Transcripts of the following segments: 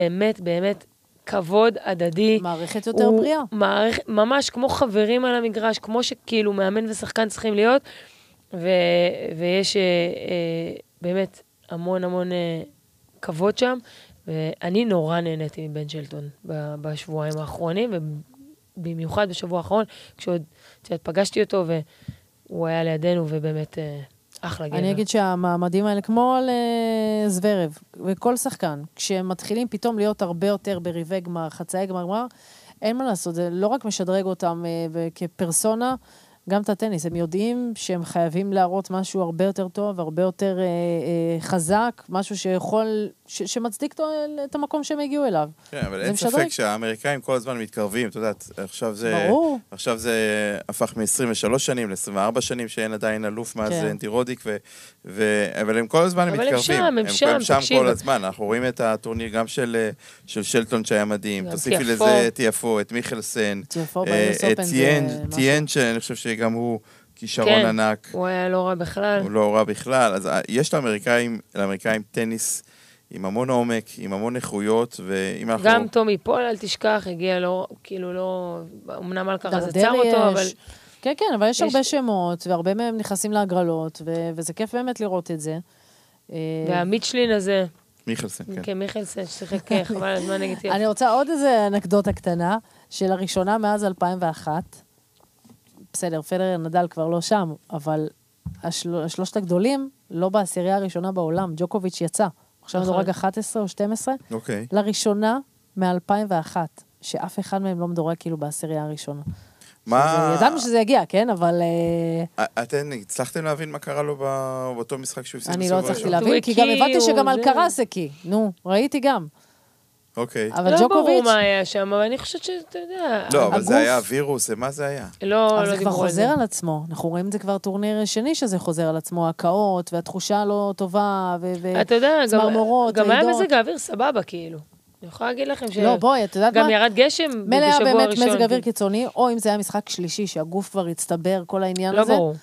באמת, באמת, כבוד הדדי. מערכת יותר בריאה. ממש כמו חברים על המגרש, כמו שכאילו מאמן ושחקן צריכים להיות, ויש באמת המון המון כבוד שם, ואני נורא נהניתי מבן שלטון בשבועיים האחרונים, ובמיוחד בשבוע האחרון, כשעוד פגשתי אותו, והוא היה לידינו, ובאמת אחלה גבר. אני אגיד שהמעמדים האלה, כמו על זוורב, וכל שחקן, כשהם מתחילים פתאום להיות הרבה יותר בריבי גמר, חצאי גמר, אין מה לעשות, זה לא רק משדרג אותם כפרסונה, גם את הטניס, הם יודעים שהם חייבים להראות משהו הרבה יותר טוב, הרבה יותר חזק, משהו שיכול, שמצדיק את המקום שהם הגיעו אליו. כן, אבל אין ספק שהאמריקאים כל הזמן מתקרבים, אתה יודעת, עכשיו זה הפך מ-23 שנים ל-24 שנים שאין עדיין אלוף מאז אנטי רודיק, אבל הם כל הזמן מתקרבים. הם שם כל הזמן, אנחנו רואים את הטורניר גם של שלטון שהיה מדהים, תוסיפי לזה את יפו, את מיכלסן, את טיין, שאני חושב שגם הוא כישרון ענק. הוא היה לא רע בכלל. הוא לא רע בכלל, אז יש לאמריקאים טניס עם המון עומק, עם המון איכויות, גם טומי פול, אל תשכח, הגיע לו, כאילו לא, אמנם אלקרז עצר אותו, אבל... כן, כן, אבל יש הרבה שמות, והרבה מהם נכנסים להגרלות, וזה כיף באמת לראות את זה. והמיטשלין הזה... מיכלסן, כן. כן, מיכלסן, ששיחק חבל על הזמן נגד יפו. אני רוצה עוד איזה אנקדוטה קטנה, שלראשונה מאז 2001, בסדר, פדרר נדל כבר לא שם, אבל השלושת הגדולים, לא בעשירייה הראשונה בעולם, ג'וקוביץ' יצא. עכשיו מדורג 11 או 12, לראשונה מ-2001, שאף אחד מהם לא מדורג כאילו בעשירייה הראשונה. ידענו שזה יגיע, כן? אבל... אתן הצלחתם להבין מה קרה לו באותו משחק שהוא הפסיד? אני לא הצלחתי להבין, כי גם הבנתי שגם אלקרז הקי. נו, ראיתי גם. אוקיי. אבל לא ברור מה היה שם, אבל אני חושבת שאתה יודע... לא, אבל זה היה וירוס, מה זה היה? לא, זה כבר חוזר על עצמו. אנחנו רואים את זה כבר טורניר שני שזה חוזר על עצמו, הקאות, והתחושה לא טובה, וצמרמורות, גם היה מזג האוויר סבבה, כאילו. אני יכולה להגיד לכם ש... לא, בואי, את יודעת מה? גם ירד גשם בשבוע הראשון. מלא באמת מזג אוויר קיצוני, או אם זה היה משחק שלישי, שהגוף כבר הצטבר, כל העניין הזה. לא ברור.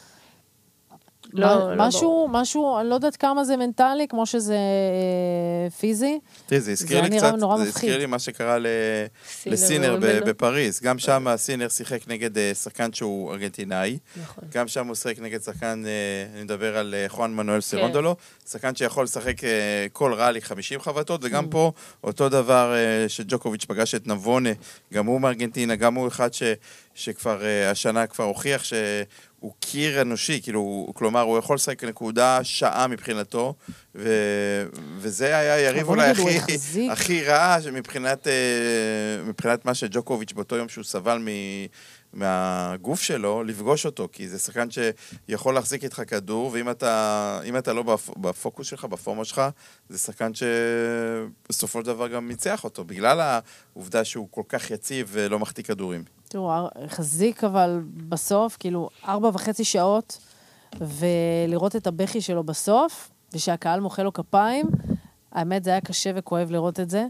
משהו, אני לא יודעת כמה זה מנטלי, כמו שזה פיזי. תראי, זה הזכיר לי קצת, זה הזכיר לי מה שקרה לסינר בפריז. גם שם סינר שיחק נגד שחקן שהוא ארגנטינאי. גם שם הוא שיחק נגד שחקן, אני מדבר על חואן מנואל סרונדולו, שחקן שיכול לשחק כל ראלי 50 חבטות, וגם פה אותו דבר שג'וקוביץ' פגש את נבונה, גם הוא מארגנטינה, גם הוא אחד שכבר השנה כבר הוכיח הוא קיר אנושי, כאילו, כלומר, הוא יכול לשחק נקודה שעה מבחינתו, וזה היה היריב אולי הכי רע, מבחינת מה שג'וקוביץ' באותו יום שהוא סבל מהגוף שלו, לפגוש אותו, כי זה שחקן שיכול להחזיק איתך כדור, ואם אתה לא בפוקוס שלך, בפורמה שלך, זה שחקן שבסופו של דבר גם ניצח אותו, בגלל העובדה שהוא כל כך יציב ולא מחטיא כדורים. תראו, חזיק אבל בסוף, כאילו 4.5 שעות, ולראות את הבכי שלו בסוף, ושהקהל מוחא לו כפיים, האמת זה היה קשה וכואב לראות את זה.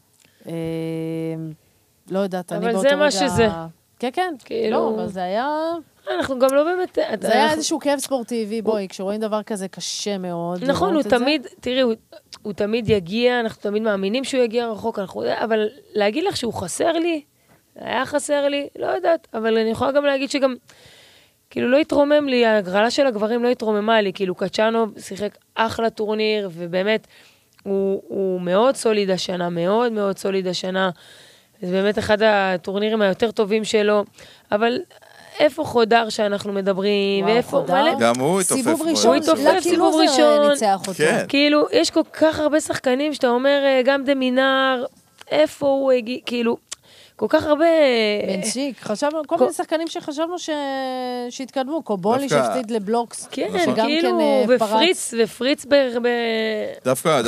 לא יודעת, אני באותו רגע... אבל זה מה שזה. כן, כן, לא, אבל זה היה... אנחנו גם לא באמת... זה היה איזשהו כאב ספורטיבי, בואי, כשרואים דבר כזה קשה מאוד. נכון, הוא תמיד, תראי, הוא תמיד יגיע, אנחנו תמיד מאמינים שהוא יגיע רחוק, אבל להגיד לך שהוא חסר לי, היה חסר לי, לא יודעת, אבל אני יכולה גם להגיד שגם, כאילו לא התרומם לי, הגרלה של הגברים לא התרוממה לי, כאילו קצ'אנו שיחק אחלה טורניר, ובאמת הוא מאוד סוליד השנה, מאוד מאוד סוליד השנה, זה באמת אחד הטורנירים היותר טובים שלו, אבל איפה חודר שאנחנו מדברים, ואיפה מלא... גם הוא התופף. סיבוב ראשון, סיבוב ראשון, ניצח אותו. כאילו, יש כל כך הרבה שחקנים שאתה אומר, גם דמינר, איפה הוא הגיע, כאילו... כל כך הרבה... בנשיק, חשבנו, כל מיני שחקנים שחשבנו שהתקדמו, קובולי שהפסיד לבלוקס. כן, כאילו, ופריץ דווקא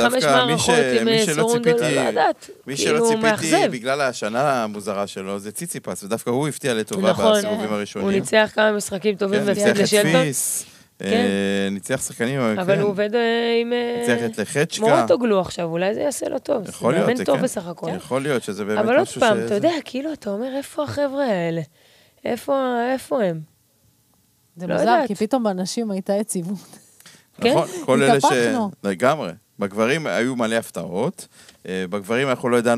מי שלא ציפיתי בגלל השנה המוזרה שלו, זה ציציפס, ודווקא הוא הפתיע לטובה בסיבובים הראשונים. הוא ניצח כמה משחקים טובים והפסיד לשלטון. ניצח שחקנים, אבל הוא עובד עם... ניצח את לחצ'קה. מורטוגלו עכשיו, אולי זה יעשה לו טוב. יכול להיות, זה טוב בסך הכל. יכול להיות שזה באמת אבל עוד פעם, אתה יודע, כאילו, אתה אומר, איפה החבר'ה האלה? איפה הם? זה מוזר, כי פתאום באנשים הייתה יציבות. נכון, כל אלה לגמרי. בגברים היו מלא הפתעות. בגברים אנחנו לא ידענו